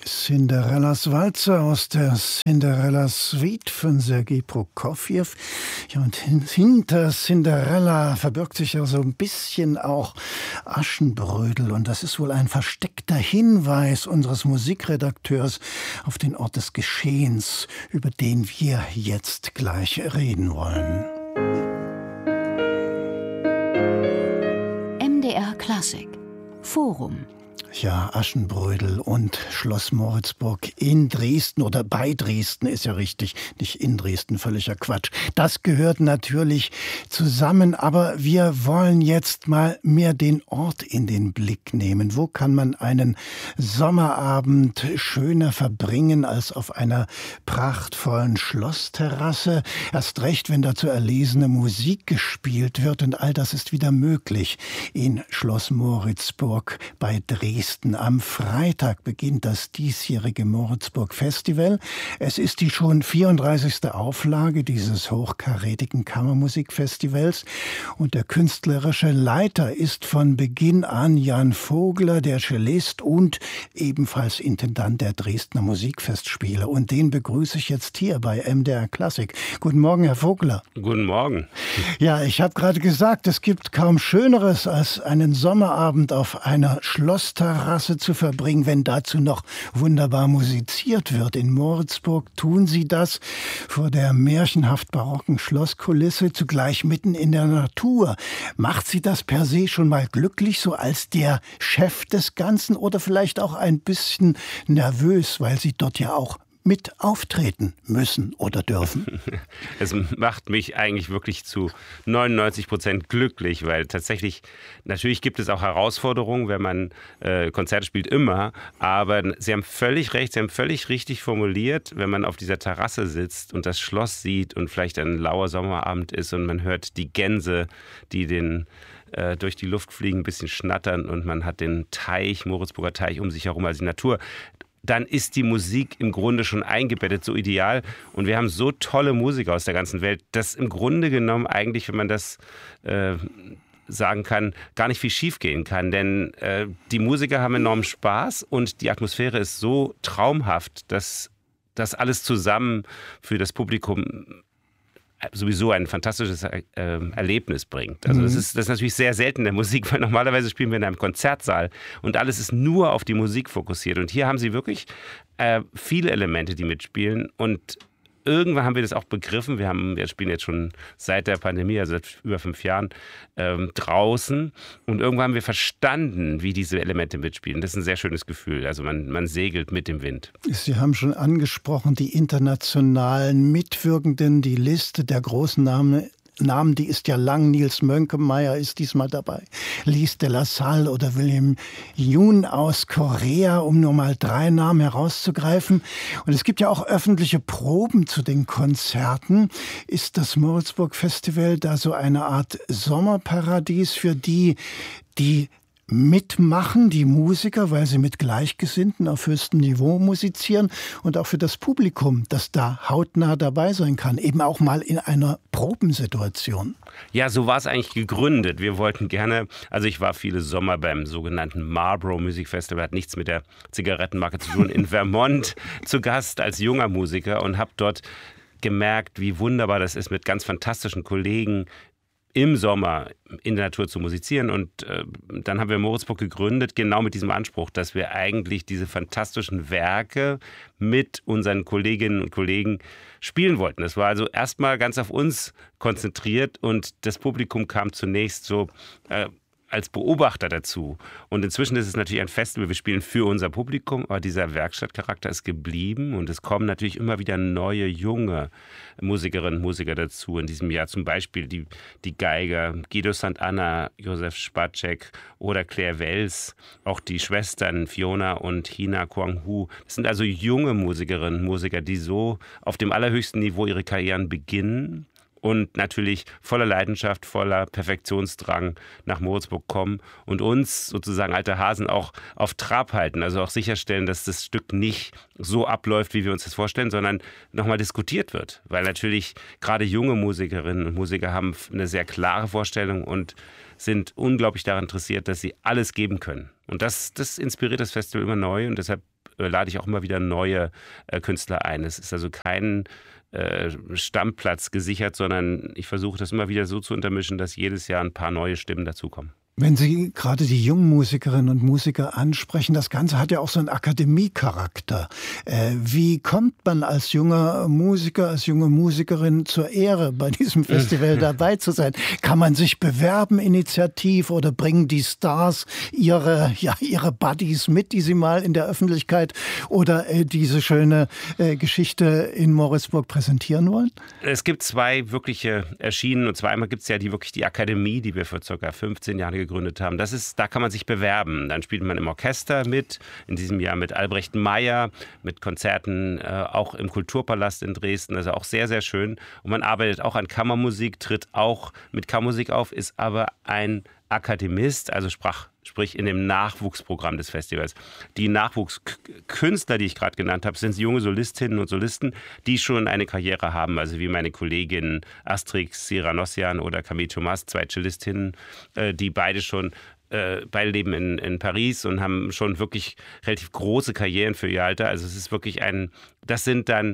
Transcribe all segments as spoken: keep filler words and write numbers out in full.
Cinderellas Walzer aus der Cinderella Suite von Sergei Prokofjew. Ja, und hinter Cinderella verbirgt sich ja so ein bisschen auch Aschenbrödel. Und das ist wohl ein versteckter Hinweis unseres Musikredakteurs auf den Ort des Geschehens, über den wir jetzt gleich reden wollen. M D R Klassik Forum. Ja, Aschenbrödel und Schloss Moritzburg in Dresden oder bei Dresden ist ja richtig, nicht in Dresden, völliger Quatsch. Das gehört natürlich zusammen, aber wir wollen jetzt mal mehr den Ort in den Blick nehmen. Wo kann man einen Sommerabend schöner verbringen als auf einer prachtvollen Schlossterrasse? Erst recht, wenn dazu erlesene Musik gespielt wird, und all das ist wieder möglich in Schloss Moritzburg bei Dresden. Am Freitag beginnt das diesjährige Moritzburg Festival. Es ist die schon vierunddreißigste Auflage dieses hochkarätigen Kammermusikfestivals. Und der künstlerische Leiter ist von Beginn an Jan Vogler, der Cellist und ebenfalls Intendant der Dresdner Musikfestspiele. Und den begrüße ich jetzt hier bei M D R Klassik. Guten Morgen, Herr Vogler. Guten Morgen. Ja, ich habe gerade gesagt, es gibt kaum Schöneres, als einen Sommerabend auf einer Schlossterrasse zu verbringen, wenn dazu noch wunderbar musiziert wird. In Moritzburg tun Sie das vor der märchenhaft barocken Schlosskulisse, zugleich mitten in der Natur. Macht Sie das per se schon mal glücklich, so als der Chef des Ganzen, oder vielleicht auch ein bisschen nervös, weil Sie dort ja auch mit auftreten müssen oder dürfen? Es macht mich eigentlich wirklich zu neunundneunzig Prozent glücklich, weil tatsächlich, natürlich gibt es auch Herausforderungen, wenn man äh, Konzerte spielt, immer, aber Sie haben völlig recht, Sie haben völlig richtig formuliert, wenn man auf dieser Terrasse sitzt und das Schloss sieht und vielleicht ein lauer Sommerabend ist und man hört die Gänse, die den äh, durch die Luft fliegen, ein bisschen schnattern, und man hat den Teich, Moritzburger Teich um sich herum, also die Natur, dann ist die Musik im Grunde schon eingebettet, so ideal. Und wir haben so tolle Musiker aus der ganzen Welt, dass im Grunde genommen eigentlich, wenn man das äh, sagen kann, gar nicht viel schief gehen kann. Denn äh, die Musiker haben enormen Spaß und die Atmosphäre ist so traumhaft, dass das alles zusammen für das Publikum sowieso ein fantastisches äh, Erlebnis bringt. Also das ist, das ist natürlich sehr selten in der Musik, weil normalerweise spielen wir in einem Konzertsaal und alles ist nur auf die Musik fokussiert. Und hier haben sie wirklich äh, viele Elemente, die mitspielen, und irgendwann haben wir das auch begriffen. Wir haben, wir spielen jetzt schon seit der Pandemie, also seit über fünf Jahren, ähm, draußen. Und irgendwann haben wir verstanden, wie diese Elemente mitspielen. Das ist ein sehr schönes Gefühl. Also man, man segelt mit dem Wind. Sie haben schon angesprochen, die internationalen Mitwirkenden, die Liste der großen Namen. Namen, die ist ja lang. Nils Mönkemeyer ist diesmal dabei. Lise de la Salle oder William Yoon aus Korea, um nur mal drei Namen herauszugreifen. Und es gibt ja auch öffentliche Proben zu den Konzerten. Ist das Moritzburg Festival da so eine Art Sommerparadies für die, die mitmachen, die Musiker, weil sie mit Gleichgesinnten auf höchstem Niveau musizieren, und auch für das Publikum, das da hautnah dabei sein kann, eben auch mal in einer Probensituation? Ja, so war es eigentlich gegründet. Wir wollten gerne, also ich war viele Sommer beim sogenannten Marlboro Music Festival, hat nichts mit der Zigarettenmarke zu tun, in Vermont zu Gast als junger Musiker, und habe dort gemerkt, wie wunderbar das ist, mit ganz fantastischen Kollegen im Sommer in der Natur zu musizieren. Und äh, dann haben wir Moritzburg gegründet, genau mit diesem Anspruch, dass wir eigentlich diese fantastischen Werke mit unseren Kolleginnen und Kollegen spielen wollten. Das war also erstmal ganz auf uns konzentriert, und das Publikum kam zunächst so äh, als Beobachter dazu. Und inzwischen ist es natürlich ein Festival, wir spielen für unser Publikum, aber dieser Werkstattcharakter ist geblieben, und es kommen natürlich immer wieder neue, junge Musikerinnen und Musiker dazu. In diesem Jahr zum Beispiel die, die Geiger Guido Sant'Anna, Josef Spacek oder Claire Wels, auch die Schwestern Fiona und Hina Kwang-hu. Das sind also junge Musikerinnen und Musiker, die so auf dem allerhöchsten Niveau ihre Karrieren beginnen und natürlich voller Leidenschaft, voller Perfektionsdrang nach Moritzburg kommen und uns sozusagen alte Hasen auch auf Trab halten, also auch sicherstellen, dass das Stück nicht so abläuft, wie wir uns das vorstellen, sondern nochmal diskutiert wird, weil natürlich gerade junge Musikerinnen und Musiker haben eine sehr klare Vorstellung und sind unglaublich daran interessiert, dass sie alles geben können. Und das, das inspiriert das Festival immer neu, und deshalb äh, lade ich auch immer wieder neue äh, Künstler ein. Es ist also kein äh, Stammplatz gesichert, sondern ich versuche das immer wieder so zu untermischen, dass jedes Jahr ein paar neue Stimmen dazukommen. Wenn Sie gerade die jungen Musikerinnen und Musiker ansprechen, das Ganze hat ja auch so einen Akademiecharakter. Äh, wie kommt man als junger Musiker, als junge Musikerin zur Ehre, bei diesem Festival dabei zu sein? Kann man sich bewerben initiativ oder bringen die Stars ihre, ja, ihre Buddies mit, die sie mal in der Öffentlichkeit oder äh, diese schöne äh, Geschichte in Moritzburg präsentieren wollen? Es gibt zwei wirkliche Erschienen, und zwar einmal gibt es ja die wirklich die Akademie, die wir vor ca. fünfzehn Jahren gegründet haben. Das ist, da kann man sich bewerben. Dann spielt man im Orchester mit, in diesem Jahr mit Albrecht Meyer, mit Konzerten äh, auch im Kulturpalast in Dresden, also auch sehr, sehr schön. Und man arbeitet auch an Kammermusik, tritt auch mit Kammermusik auf, ist aber ein Akademist, also sprach, sprich in dem Nachwuchsprogramm des Festivals. Die Nachwuchskünstler, die ich gerade genannt habe, sind junge Solistinnen und Solisten, die schon eine Karriere haben, also wie meine Kolleginnen Astrid Siranossian oder Camille Thomas, zwei Cellistinnen, die beide schon Äh, beide leben in, in Paris und haben schon wirklich relativ große Karrieren für ihr Alter. Also es ist wirklich ein, das sind dann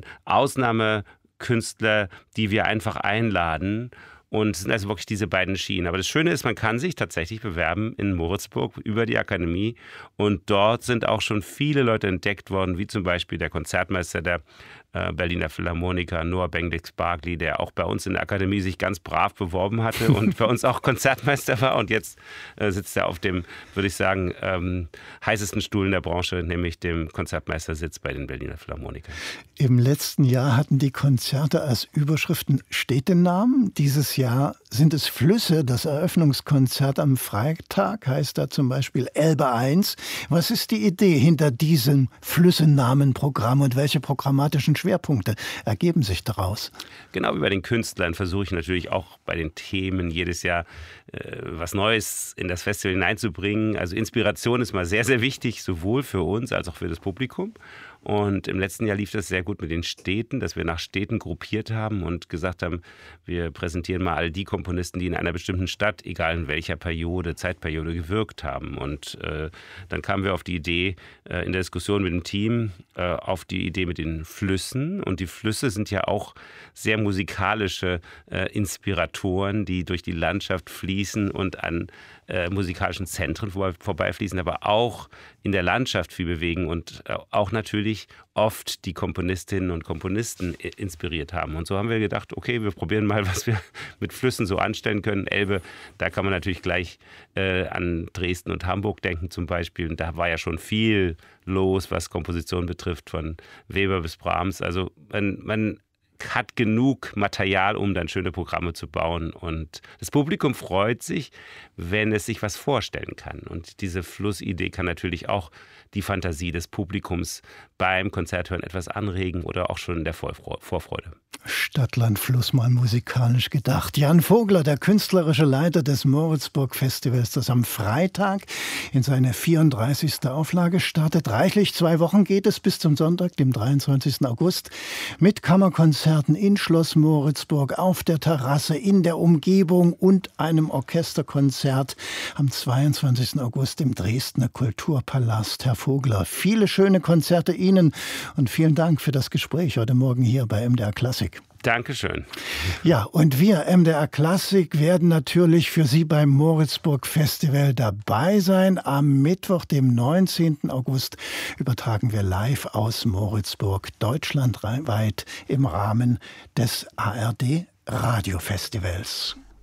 Ausnahmekünstler, die wir einfach einladen. Und es sind also wirklich diese beiden Schienen. Aber das Schöne ist, man kann sich tatsächlich bewerben in Moritzburg über die Akademie. Und dort sind auch schon viele Leute entdeckt worden, wie zum Beispiel der Konzertmeister der äh, Berliner Philharmoniker, Noah Bendix-Barclay, der auch bei uns in der Akademie sich ganz brav beworben hatte und bei uns auch Konzertmeister war. Und jetzt äh, sitzt er auf dem, würde ich sagen, ähm, heißesten Stuhl in der Branche, nämlich dem Konzertmeistersitz bei den Berliner Philharmonikern. Im letzten Jahr hatten die Konzerte als Überschriften Städtenamen. Dieses Jahr sind es Flüsse. Das Eröffnungskonzert am Freitag heißt da zum Beispiel Elbe eins. Was ist die Idee hinter diesem Flüsse-Namen-Programm und welche programmatischen Schwerpunkte ergeben sich daraus? Genau wie bei den Künstlern versuche ich natürlich auch bei den Themen jedes Jahr äh, was Neues in das Festival hineinzubringen. Also Inspiration ist mal sehr, sehr wichtig, sowohl für uns als auch für das Publikum. Und im letzten Jahr lief das sehr gut mit den Städten, dass wir nach Städten gruppiert haben und gesagt haben, wir präsentieren mal all die Komponisten, die in einer bestimmten Stadt, egal in welcher Periode, Zeitperiode gewirkt haben. Und äh, dann kamen wir auf die Idee, äh, in der Diskussion mit dem Team, äh, auf die Idee mit den Flüssen. Und die Flüsse sind ja auch sehr musikalische äh, Inspiratoren, die durch die Landschaft fließen und an äh, musikalischen Zentren vor, vorbeifließen, aber auch in der Landschaft viel bewegen und äh, auch natürlich oft die Komponistinnen und Komponisten inspiriert haben. Und so haben wir gedacht, okay, wir probieren mal, was wir mit Flüssen so anstellen können. Elbe, da kann man natürlich gleich äh, an Dresden und Hamburg denken zum Beispiel. Und da war ja schon viel los, was Komposition betrifft, von Weber bis Brahms. Also man, man hat genug Material, um dann schöne Programme zu bauen. Und das Publikum freut sich, wenn es sich was vorstellen kann. Und diese Flussidee kann natürlich auch die Fantasie des Publikums beim Konzerthören etwas anregen oder auch schon in der Vorfreude. Stadt, Land, Fluss mal musikalisch gedacht. Jan Vogler, der künstlerische Leiter des Moritzburg Festivals, das am Freitag in seine vierunddreißigste Auflage startet. Reichlich zwei Wochen geht es bis zum Sonntag, dem dreiundzwanzigsten August, mit Kammerkonzerten in Schloss Moritzburg, auf der Terrasse, in der Umgebung und einem Orchesterkonzert am zweiundzwanzigsten August im Dresdner Kulturpalast. Herr Vogler, viele schöne Konzerte Ihnen und vielen Dank für das Gespräch heute Morgen hier bei M D R Klassik. Dankeschön. Ja, und wir, M D R Klassik, werden natürlich für Sie beim Moritzburg Festival dabei sein. Am Mittwoch, dem neunzehnten August, übertragen wir live aus Moritzburg deutschlandweit im Rahmen des A R D Radiofestivals.